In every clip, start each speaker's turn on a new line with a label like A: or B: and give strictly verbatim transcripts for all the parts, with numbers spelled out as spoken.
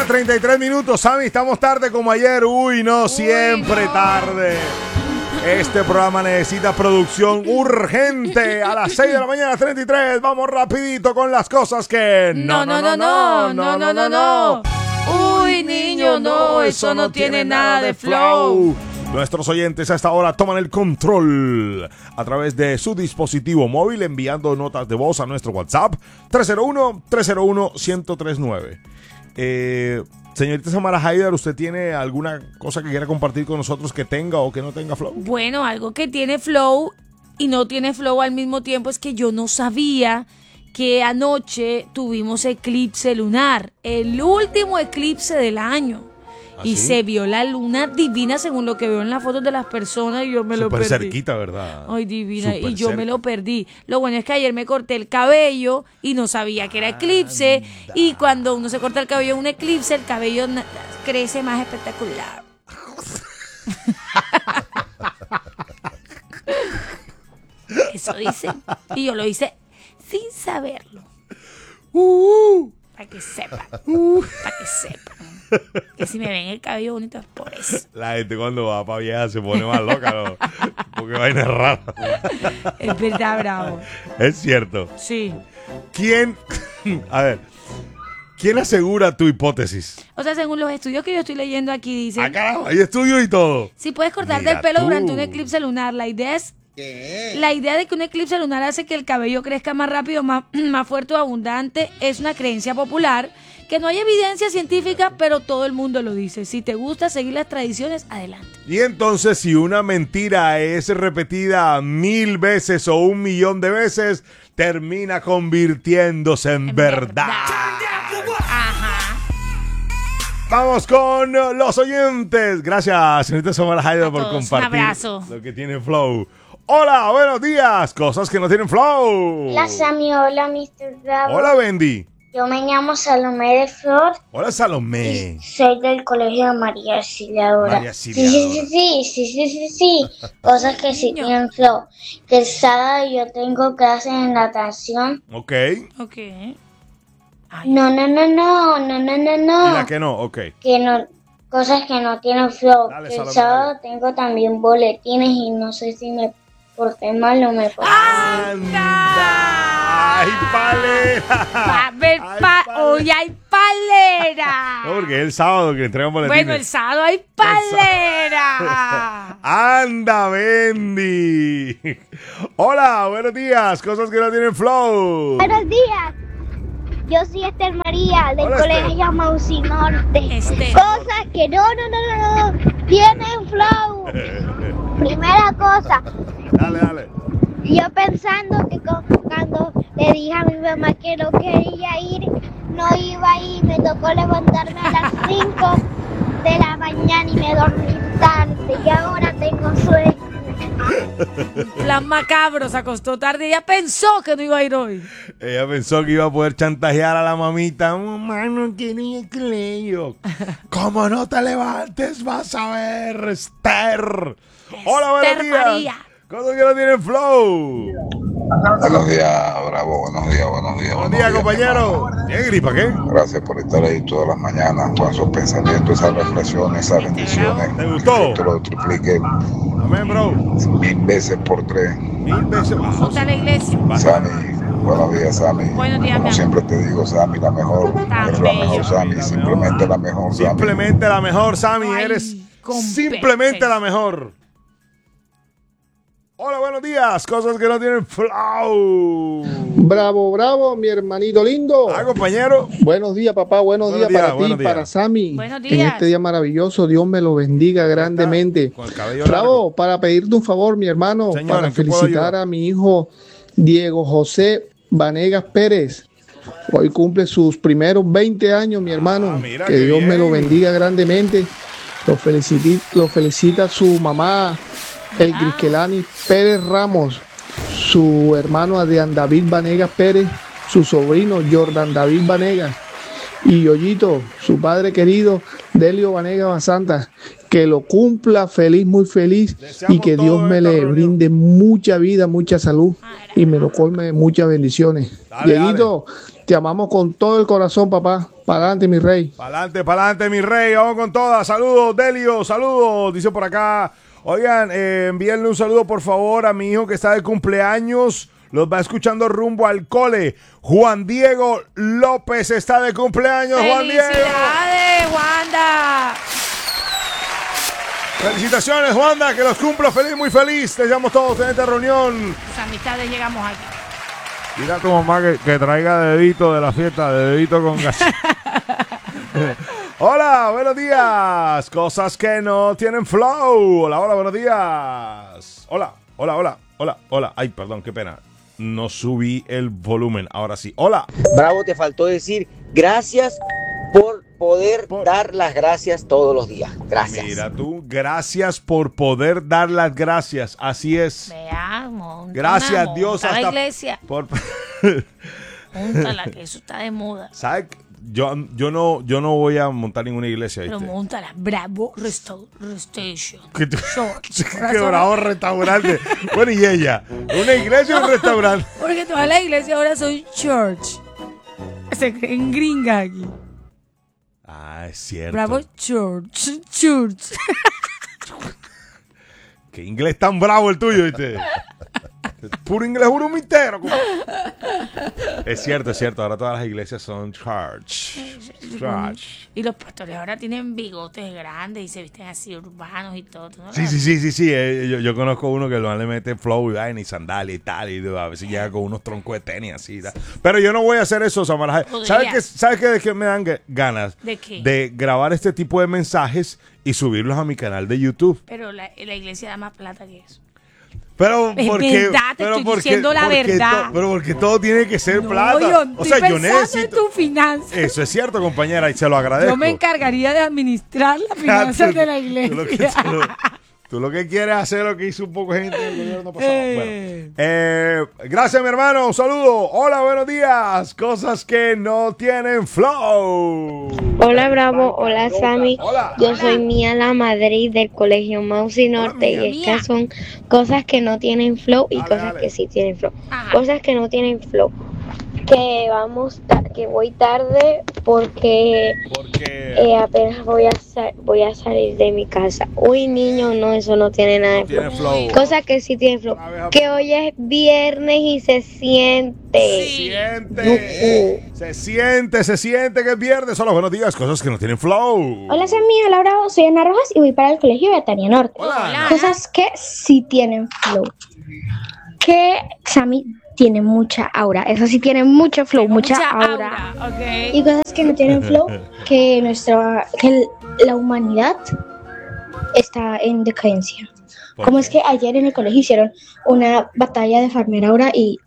A: treinta y tres minutos. Sammy, estamos tarde como ayer. Uy, no, siempre
B: Uy, no.
A: tarde. Este programa necesita producción urgente. A las seis de la mañana, treinta y tres. Vamos rapidito con las cosas que...
B: No, no, no, no, no, no, no, no. Uy, niño, no, eso no tiene nada de flow.
A: Nuestros oyentes a esta hora toman el control a través de su dispositivo móvil enviando notas de voz a nuestro WhatsApp tres cero uno, tres cero uno, uno cero tres nueve. Eh, señorita Samara Haidar, ¿usted tiene alguna cosa que quiera compartir con nosotros que tenga o que no tenga flow?
B: Bueno, algo que tiene flow y no tiene flow al mismo tiempo es que yo no sabía que anoche tuvimos eclipse lunar, el último eclipse del año.
A: ¿Ah,
B: y
A: sí?
B: se vio la luna divina según lo que veo en las fotos de las personas y yo me lo
A: Súper
B: perdí.
A: cerquita, ¿verdad?
B: Ay, divina.
A: Súper
B: y yo
A: cerca.
B: me lo perdí. Lo bueno es que ayer me corté el cabello y no sabía que era eclipse.
A: Anda.
B: Y cuando uno se corta el cabello en un eclipse, el cabello na- crece más espectacular. Eso dice. Y yo lo hice sin saberlo.
A: Uh,
B: Para que sepan. Para que sepan. Que si me ven el cabello bonito es por eso.
A: la gente cuando va para vieja se pone más loca, ¿no? Porque vaina rara.
B: Es verdad, bravo.
A: Es cierto.
B: Sí.
A: ¿Quién? A ver. ¿Quién asegura tu hipótesis?
B: O sea, según los estudios que yo estoy leyendo aquí, dicen...
A: Ah, carajo, hay estudios y todo.
B: Si puedes cortarte
A: Mira
B: el pelo
A: tú.
B: durante un eclipse lunar, la idea es la idea de que un eclipse lunar hace que el cabello crezca más rápido, más, más fuerte o abundante, es una creencia popular que no hay evidencia científica, pero todo el mundo lo dice. Si te gusta seguir las tradiciones, adelante.
A: Y entonces, si una mentira es repetida mil veces o un millón de veces, termina convirtiéndose en,
B: En
A: verdad.
B: Ajá.
A: Vamos con los oyentes. Gracias, señorita Samara Haidar,
B: A
A: por
B: todos, un
A: compartir
B: abrazo.
A: lo que tiene flow. Hola, buenos días. Cosas que no tienen flow.
C: Hola Sammy, hola mister Bravo.
A: Hola, Bendy.
C: Yo me llamo Salomé de Flor
A: Hola, Salomé.
C: y soy del colegio María Auxiliadora.
A: María
C: Sí,
A: Auxiliadora.
C: sí, sí, sí, sí, sí, sí. Cosas que sí
B: Niño.
C: tienen flow. Que el sábado yo tengo clases en natación.
A: Ok.
B: Ok. Ay,
C: No, no, no, no, no, no, no,
A: Y
C: no.
A: la que no, ok.
C: Que no, cosas que no tienen flow.
A: Dale,
C: Que el
A: Salomé,
C: sábado
A: dale.
C: tengo también boletines y no sé si me porté mal o me porté
A: ¡Anda! ¡Ay, palera!
B: Va a ver,
A: Ay,
B: pa
A: palera.
B: hoy hay palera.
A: No, porque es el sábado que entregan boletines.
B: Bueno, el sábado hay palera.
A: ¡Anda, Bendy! Hola, buenos días. Cosas que no tienen flow.
C: Buenos días. Yo soy Esther María del
A: Hola, Esther.
C: colegio Mausi Norte.
B: Esther.
C: Cosas que no, no, no, no, no tienen flow. Primera cosa,
A: Dale, dale.
C: yo pensando que co- cuando le dije a mi mamá que no quería ir, no iba a ir, me tocó levantarme a las cinco de la mañana y me dormí tarde y ahora tengo sueño.
B: Plan macabro, se acostó tarde y ella pensó que no iba a ir hoy.
A: Ella pensó que iba a poder chantajear a la mamita. Mamá, no quiero ir al colegio. ¿Cómo no te levantes? Vas a ver, Esther. Hola, buenos
B: Esther
A: días.
B: María.
A: Cosas que no tienen flow.
D: Buenos días, Bravo. Buenos días, buenos días.
A: Buenos días, compañero. ¿Tiene gripa qué?
D: Gracias por estar ahí todas las mañanas con esos pensamientos, esas reflexiones, esas bendiciones.
A: ¿Te gustó?
D: Que te lo triplique
A: Amén, bro.
D: mil veces por tres.
A: Mil veces más.
B: Junta a la iglesia.
D: Sammy, buenos días, Sammy.
B: Buenos días, mi
D: Como
B: amor.
D: siempre te digo, Sammy, la mejor.
B: Tan
D: Eres la mejor,
B: bello.
D: Sammy. Simplemente la mejor, Sammy.
A: Simplemente la mejor, Sammy.
B: Ay,
A: Eres
B: competencia.
A: simplemente la mejor. Hola, buenos días. Cosas que no tienen flow.
E: Bravo, bravo, mi hermanito lindo.
A: Ah, compañero.
E: Buenos días, papá. Buenos,
A: Buenos
E: días,
A: días,
E: para ti,
A: buenos días.
E: para Sammy.
B: Buenos
E: En
B: días.
E: este día maravilloso, Dios me lo bendiga grandemente.
A: Con el cabello
E: Bravo,
A: largo.
E: para pedirte un favor, mi hermano,
A: Señor,
E: para
A: ¿en qué puedo
E: felicitar
A: ayudar?
E: a mi hijo Diego José Vanegas Pérez. Hoy cumple sus primeros veinte años, mi hermano.
A: Ah, mira,
E: que
A: qué
E: Dios me lo
A: bien.
E: bendiga grandemente. Lo felicita, lo felicita su mamá, el
B: Ah.
E: Griskelani Pérez Ramos, su hermano Adrián David Vanegas Pérez, su sobrino Jordan David Vanegas y Yoyito, su padre querido Delio Vanegas Basanta. Que lo cumpla feliz, muy feliz,
A: Deseamos
E: y que
A: todo
E: Dios
A: en
E: me
A: esta
E: le
A: reunión.
E: brinde mucha vida, mucha salud y me lo colme de muchas bendiciones.
A: Dale,
E: Dieguito, te amamos con todo el corazón, papá. Para adelante, mi rey.
A: Para adelante, para adelante, mi rey. Vamos con todas. Saludos, Delio. Saludos. Dice por acá. Oigan, eh, envíenle un saludo, por favor, a mi hijo que está de cumpleaños. Los va escuchando rumbo al cole. Juan Diego López está de cumpleaños. Juan Diego.
B: ¡Felicidades, Wanda!
A: Felicitaciones, Wanda, que los cumplo feliz, muy feliz. Te llamo todos en esta reunión.
B: Tus amistades llegamos aquí.
A: Dile a tu mamá que, que traiga dedito de la fiesta, de dedito con gas. Hola, buenos días. Cosas que no tienen flow. Hola, hola, buenos días. Hola, hola, hola, hola, hola. Ay, perdón, qué pena. No subí el volumen. Ahora sí. Hola.
F: Bravo, te faltó decir gracias por poder por... dar las gracias todos los días. Gracias.
A: Mira tú, gracias por poder dar las gracias. Así es.
B: Veamos.
A: Gracias, monta Dios.
B: Hasta
A: la
B: iglesia.
A: Por...
B: Móntala, que eso está de moda.
A: ¿Sabes? Yo, yo, no, yo no voy a montar ninguna iglesia.
B: Pero
A: ¿viste?
B: móntala. Bravo Restauration.
A: ¿Qué, qué bravo restaurante? Bueno, y ella. ¿Una iglesia o un restaurante?
B: Porque todas las iglesias ahora son church. Se creen gringa aquí.
A: Ah, es cierto.
B: Bravo Church. Church.
A: Qué inglés tan bravo el tuyo, ¿viste? Puro inglés, puro mitero. Es cierto, es cierto. Ahora todas las iglesias son church. Church.
B: Y los pastores ahora tienen bigotes grandes y se visten así urbanos y todo. ¿No?
A: Sí, sí, sí, sí, sí. Eh, yo, yo conozco uno que le mete flow y vaina y sandalia y tal. Y a veces llega con unos troncos de tenis así. Tal. Pero yo no voy a hacer eso, Samara. ¿Sabes qué, ¿Sabes qué, de qué me dan ganas?
B: ¿De qué?
A: De grabar este tipo de mensajes y subirlos a mi canal de YouTube.
B: Pero la, la iglesia da más plata que eso.
A: Pero
B: es
A: porque,
B: verdad, te
A: pero
B: estoy
A: porque,
B: diciendo la
A: porque
B: verdad.
A: To, pero porque todo tiene que ser
B: no,
A: plata.
B: Yo
A: o sea,
B: estoy
A: yo necesito
B: en tu finanza.
A: Eso es cierto, compañera, y se lo agradezco.
B: Yo me encargaría de administrar las finanzas de la iglesia.
A: Tú lo, que, tú, lo, tú lo que quieres hacer lo que hizo un poco de gente en el gobierno pasado. Eh. Bueno, eh, gracias, mi hermano. Un saludo. Hola, buenos días. Cosas que no tienen flow.
C: Hola, Bravo. Hola, Sammy. Hola. Yo Hola. soy Mía La Madrid del Colegio Mausi Norte. Hola, y estas son cosas que no tienen flow y dale, cosas dale. que sí tienen flow. Ajá. Cosas que no tienen flow. Que vamos, que voy tarde porque, porque... Eh, apenas voy a sal, voy a salir de mi casa. Uy, niño, no, eso no tiene nada de
A: no flow.
C: flow. Cosa que sí tiene flow. Que hoy es viernes y se siente.
A: Se siente. Uh-huh. Se siente, se siente que es viernes. Hola, buenos días. Cosas que no tienen flow.
G: Hola, soy Mía Laura, soy Ana Rojas y voy para el Colegio Betania Norte.
A: Hola.
G: Cosas que sí tienen flow. Que Sammy tiene mucha aura, eso sí tiene mucho flow, Tengo mucha, mucha aura,
B: aura. Okay.
G: Y cosas que no tienen flow, que nuestra, que la humanidad está en decadencia. Como es que ayer en el colegio hicieron una batalla de farmer aura y,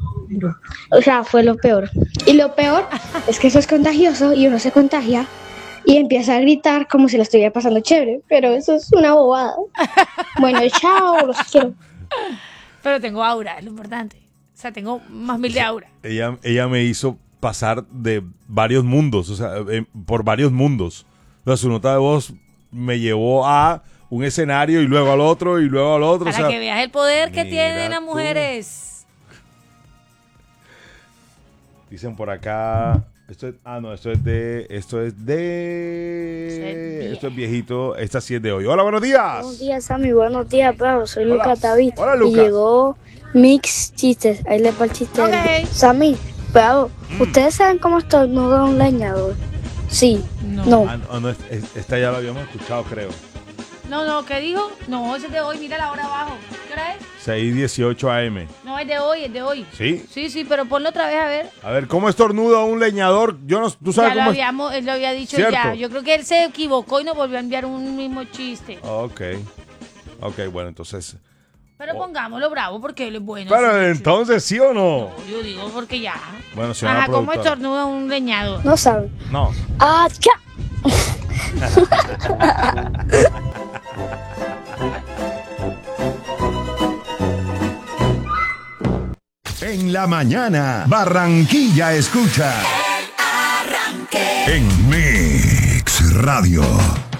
G: o sea, fue lo peor. Y lo peor es que eso es contagioso y uno se contagia y empieza a gritar como si lo estuviera pasando chévere, pero eso es una bobada. Bueno, chao, los quiero.
B: Pero tengo aura, es lo importante. O sea, tengo más mil de aura.
A: Ella, ella me hizo pasar de varios mundos, o sea, eh, por varios mundos. O sea, su nota de voz me llevó a un escenario y luego al otro y luego al otro.
B: Para
A: o sea,
B: que veas el poder que tienen las mujeres.
A: Dicen por acá... Esto es, ah, no, esto es de... Esto es de... Esto es viejito. Esta sí es de hoy. Hola, buenos días.
H: Buenos días, Sammy. Buenos días, Pablo. Soy
A: Hola.
H: Lucas David.
A: Hola, Lucas.
H: Y llegó Mix Chistes. Ahí le va el chiste.
B: Okay.
H: Sammy, Pablo,
A: Mm.
H: ¿ustedes saben cómo estornuda un leñador? Sí.
B: No.
H: No.
A: Ah, no, no, es- es- esta ya la habíamos escuchado, creo.
B: No, no, ¿qué dijo? No, ese es de hoy, mira la hora abajo. ¿Qué hora es?
A: seis dieciocho A M.
B: No, es de hoy, es de hoy.
A: ¿Sí?
B: Sí, sí, pero ponlo otra vez a ver.
A: A ver, ¿cómo estornuda un leñador? Yo no... ¿Tú sabes
B: Ya lo
A: cómo es?
B: habíamos, él lo había dicho
A: ¿Cierto?
B: ya. Yo creo que él se equivocó y nos volvió a enviar un mismo chiste.
A: Ok. Ok, bueno, entonces...
B: Pero
A: Oh.
B: pongámoslo bravo porque él es bueno.
A: Pero
B: sí,
A: entonces, ¿sí o no?
B: No, yo digo porque ya.
A: Bueno, señora
B: Ajá, ¿cómo
A: productora.
B: estornuda un leñador?
H: No saben.
A: No.
H: ¡Ah, ya!
I: En la mañana, Barranquilla escucha. En Mix Radio.